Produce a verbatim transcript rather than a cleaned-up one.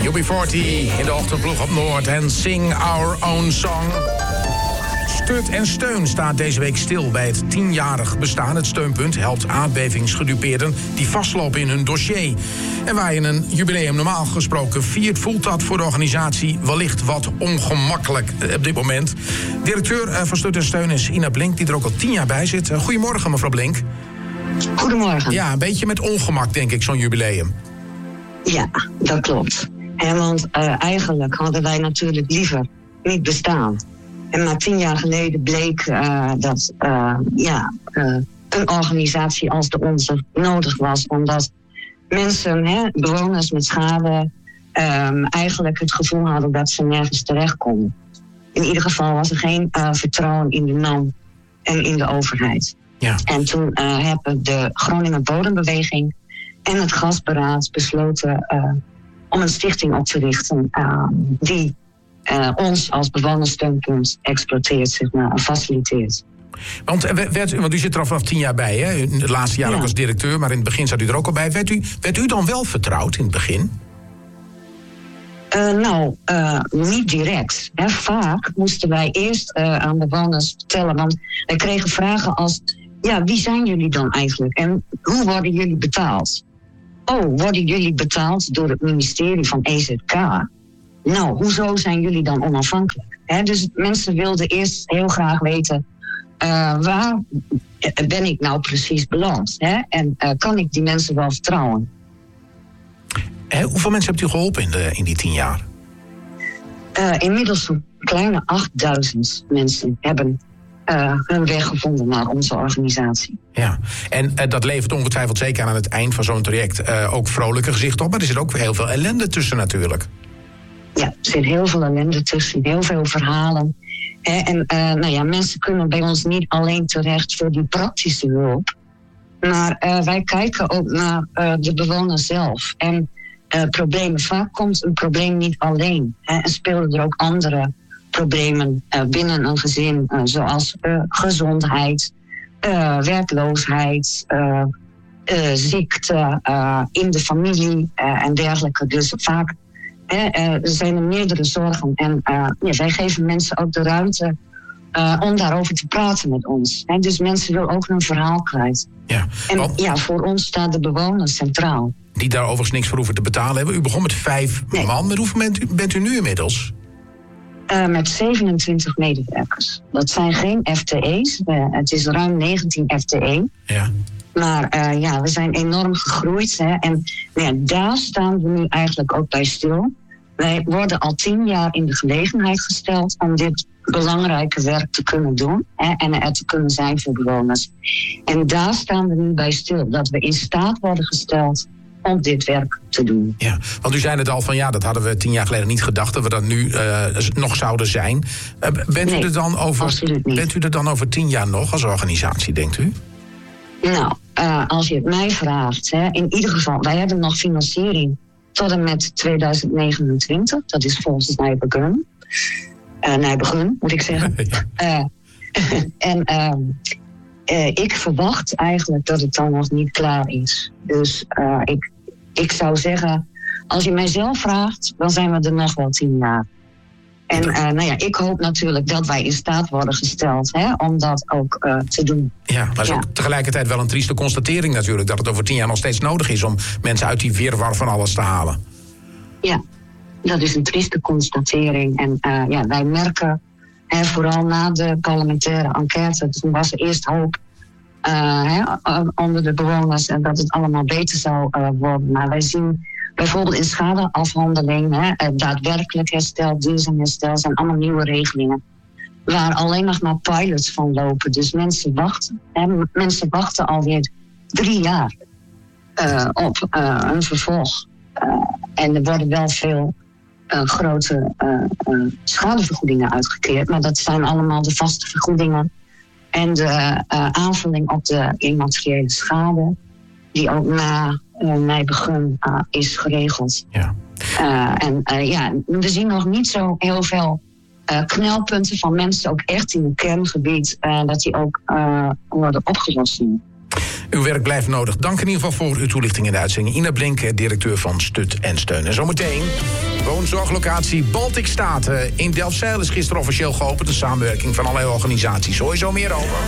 U B veertig in de ochtendploeg op Noord en Sing Our Own Song. Stut en Steun staat deze week stil bij het tienjarig bestaan. Het steunpunt helpt aardbevingsgedupeerden die vastlopen in hun dossier. En waar je een jubileum normaal gesproken viert, voelt dat voor de organisatie wellicht wat ongemakkelijk op dit moment. Directeur van Stut en Steun is Ina Blink, die er ook al tien jaar bij zit. Goedemorgen, mevrouw Blink. Goedemorgen. Ja, een beetje met ongemak, denk ik, zo'n jubileum. Ja, dat klopt. En want uh, eigenlijk hadden wij natuurlijk liever niet bestaan. En maar tien jaar geleden bleek uh, dat uh, ja, uh, een organisatie als de onze nodig was. Omdat mensen, hè, bewoners met schade, um, eigenlijk het gevoel hadden dat ze nergens terecht konden. In ieder geval was er geen uh, vertrouwen in de N A M en in de overheid. Ja. En toen uh, hebben de Groninger Bodembeweging en het Gasberaad besloten uh, om een stichting op te richten uh, die uh, ons als bewonerssteunpunt exploiteert, zeg maar, en faciliteert. Want, werd, want u zit er al vanaf tien jaar bij, hè? In het laatste jaar ja. ook als directeur, maar in het begin zat u er ook al bij. Werd u, werd u dan wel vertrouwd in het begin? Uh, nou, uh, niet direct. Hè. Vaak moesten wij eerst uh, aan bewoners vertellen, want wij kregen vragen als: ja, wie zijn jullie dan eigenlijk? En hoe worden jullie betaald? Oh, worden jullie betaald door het ministerie van E Z K? Nou, hoezo zijn jullie dan onafhankelijk? He, dus mensen wilden eerst heel graag weten: uh, waar ben ik nou precies beland? He? En uh, kan ik die mensen wel vertrouwen? He, hoeveel mensen hebt u geholpen in, de, in die tien jaar? Uh, inmiddels zo'n kleine achtduizend mensen hebben Uh, hun weg gevonden naar onze organisatie. Ja, en uh, dat levert ongetwijfeld zeker aan het eind van zo'n traject uh, ook vrolijke gezichten op, maar er zit ook heel veel ellende tussen natuurlijk. Ja, er zit heel veel ellende tussen, heel veel verhalen. Hè, en uh, nou ja, mensen kunnen bij ons niet alleen terecht voor die praktische hulp, maar uh, wij kijken ook naar uh, de bewoner zelf. En uh, problemen, vaak komt een probleem niet alleen. Hè, en spelen er ook andere problemen uh, binnen een gezin, uh, zoals uh, gezondheid, uh, werkloosheid, uh, uh, ziekte uh, in de familie uh, en dergelijke. Dus vaak uh, uh, er zijn er meerdere zorgen. En uh, ja, wij geven mensen ook de ruimte uh, om daarover te praten met ons. Hè? Dus mensen willen ook hun verhaal kwijt. Ja. En Oh. ja, voor ons staat de bewoner centraal. Die daar overigens niks voor hoeven te betalen hebben. U begon met vijf nee. man. Met hoeveel bent u, bent u nu inmiddels? Uh, met zevenentwintig medewerkers. Dat zijn geen F T E's. Uh, het is ruim negentien F T E. Ja. Maar uh, ja, we zijn enorm gegroeid. Hè, en nou ja, daar staan we nu eigenlijk ook bij stil. Wij worden al tien jaar in de gelegenheid gesteld om dit belangrijke werk te kunnen doen. Hè, en er te kunnen zijn voor bewoners. En daar staan we nu bij stil. Dat we in staat worden gesteld om dit werk te doen. Ja, want u zei het al van ja, dat hadden we tien jaar geleden niet gedacht dat we dat nu uh, nog zouden zijn. Uh, bent, nee, u er dan over, absoluut niet. bent u er dan over tien jaar nog als organisatie, denkt u? Nou, uh, als je het mij vraagt, hè, in ieder geval, wij hebben nog financiering tot en met tweeduizend negenentwintig. Dat is volgens Nijbegun. Uh, Nijbegun, moet ik zeggen. Ja. Uh, en uh, uh, ik verwacht eigenlijk dat het dan nog niet klaar is. Dus uh, ik, ik zou zeggen, als je mij zelf vraagt, dan zijn we er nog wel tien jaar. En uh, nou ja, ik hoop natuurlijk dat wij in staat worden gesteld, hè, om dat ook uh, te doen. Ja, maar het is ja. ook tegelijkertijd wel een trieste constatering natuurlijk, dat het over tien jaar nog steeds nodig is om mensen uit die wirwar van alles te halen. Ja, dat is een trieste constatering. En uh, ja, wij merken, hè, vooral na de parlementaire enquête, toen was er eerst hoop uh, hè, onder de bewoners en dat het allemaal beter zou uh, worden. Maar wij zien bijvoorbeeld in schadeafhandeling, hè, daadwerkelijk herstel, duurzaam herstel, zijn allemaal nieuwe regelingen. Waar alleen nog maar pilots van lopen. Dus mensen wachten. Hè, mensen wachten alweer drie jaar uh, op uh, een vervolg. Uh, en er worden wel veel uh, grote uh, uh, schadevergoedingen uitgekeerd. Maar dat zijn allemaal de vaste vergoedingen. En de uh, aanvulling op de immateriële schade, die ook na uh, Nijbegun uh, is geregeld. Ja. Uh, en uh, ja, we zien nog niet zo heel veel uh, knelpunten van mensen, ook echt in het kerngebied, uh, dat die ook uh, worden opgelost. Uw werk blijft nodig. Dank in ieder geval voor uw toelichting in de uitzending. Ina Blink, directeur van Stut en Steun. En zometeen woonzorglocatie Baltic Staten in Delfzijl is gisteren officieel geopend. De samenwerking van allerlei organisaties. Sowieso meer over.